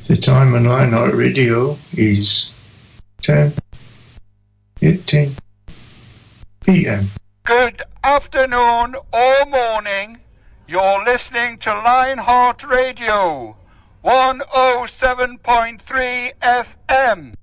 The time on Lionheart Radio is 10:18 p.m. Good afternoon or morning. You're listening to Lionheart Radio 107.3 FM.